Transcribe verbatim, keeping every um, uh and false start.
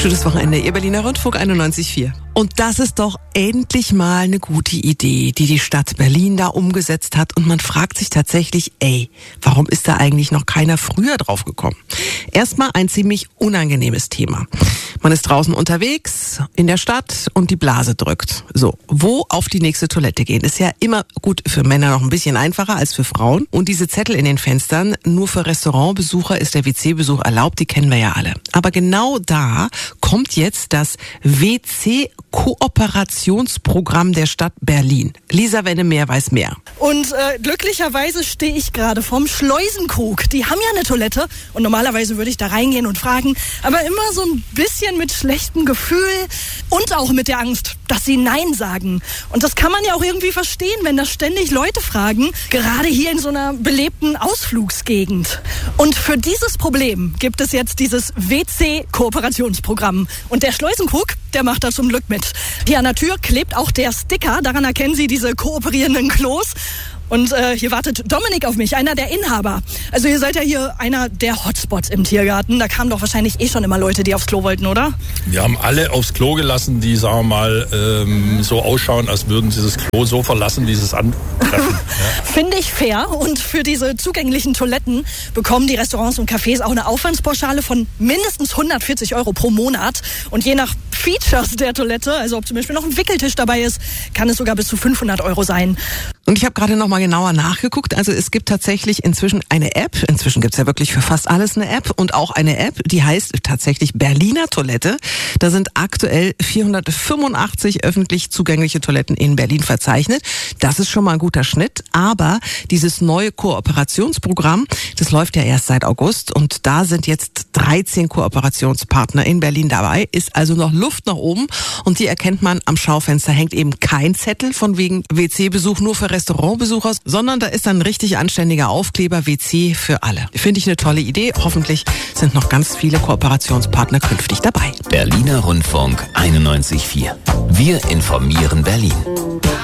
Schönes Wochenende, Ihr Berliner Rundfunk einundneunzig Komma vier. Und das ist doch endlich mal eine gute Idee, die die Stadt Berlin da umgesetzt hat. Und man fragt sich tatsächlich, ey, warum ist da eigentlich noch keiner früher drauf gekommen? Erstmal ein ziemlich unangenehmes Thema. Man ist draußen unterwegs in der Stadt und die Blase drückt. So, wo auf die nächste Toilette gehen, ist ja immer gut für Männer noch ein bisschen einfacher als für Frauen. Und diese Zettel in den Fenstern, nur für Restaurantbesucher ist der W C-Besuch erlaubt, die kennen wir ja alle. Aber genau da kommt jetzt das W C-Kooperationsprogramm der Stadt Berlin. Lisa Wennemeer weiß mehr. Und äh, glücklicherweise stehe ich gerade vorm Schleusenkrug. Die haben ja eine Toilette und normalerweise würde ich da reingehen und fragen, aber immer so ein bisschen mit schlechtem Gefühl und auch mit der Angst, dass sie Nein sagen. Und das kann man ja auch irgendwie verstehen, wenn da ständig Leute fragen, gerade hier in so einer belebten Ausflugsgegend. Und für dieses Problem gibt es jetzt dieses W C-Kooperationsprogramm. Und der Schleusenkrug, der macht da zum Glück mit. Hier an der Tür klebt auch der Sticker, daran erkennen Sie diese kooperierenden Klos. Und äh, hier wartet Dominik auf mich, einer der Inhaber. Also ihr seid ja hier einer der Hotspots im Tiergarten. Da kamen doch wahrscheinlich eh schon immer Leute, die aufs Klo wollten, oder? Wir haben alle aufs Klo gelassen, die, sagen wir mal, ähm, so ausschauen, als würden sie das Klo so verlassen, wie sie es antreffen. Ja. Finde ich fair. Und für diese zugänglichen Toiletten bekommen die Restaurants und Cafés auch eine Aufwandspauschale von mindestens hundertvierzig Euro pro Monat. Und je nach Features der Toilette, also ob zum Beispiel noch ein Wickeltisch dabei ist, kann es sogar bis zu fünfhundert Euro sein. Und ich habe gerade noch mal genauer nachgeguckt. Also es gibt tatsächlich inzwischen eine App. Inzwischen gibt's ja wirklich für fast alles eine App. Und auch eine App, die heißt tatsächlich Berliner Toilette. Da sind aktuell vierhundertfünfundachtzig öffentlich zugängliche Toiletten in Berlin verzeichnet. Das ist schon mal ein guter Schnitt. Aber dieses neue Kooperationsprogramm, das läuft ja erst seit August. Und da sind jetzt dreizehn Kooperationspartner in Berlin dabei. Ist also noch Luft nach oben. Und die erkennt man am Schaufenster. Hängt eben kein Zettel von wegen W C-Besuch nur für Restaurantbesucher, sondern da ist ein richtig anständiger Aufkleber, W C für alle. Finde ich eine tolle Idee. Hoffentlich sind noch ganz viele Kooperationspartner künftig dabei. Berliner Rundfunk einundneunzig Komma vier. Wir informieren Berlin.